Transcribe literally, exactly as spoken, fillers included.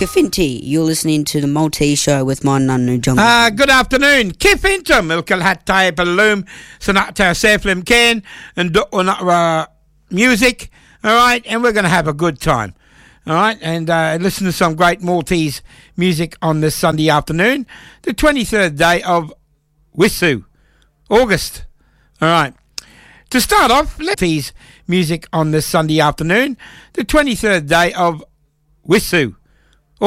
Kifinti. You're listening to the Maltese Show with my Nunu Jungle. Uh, good afternoon. Kifintum, Milkal Hattai Balloom, Sonata Seflim Ken, and uh, music. All right, and we're going to have a good time. All right, and uh, listen to some great Maltese music on this Sunday afternoon, the twenty-third day of Wisu, August. All right. To start off, Maltese music on this Sunday afternoon, the twenty-third day of Wisu,